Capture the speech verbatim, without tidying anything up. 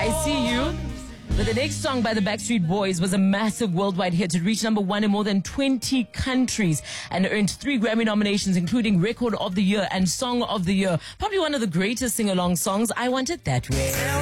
I See You. But the next song by the Backstreet Boys was a massive worldwide hit. It reached number one in more than twenty countries and earned three Grammy nominations, including Record of the Year and Song of the Year. Probably one of the greatest sing-along songs, I Want It That Way.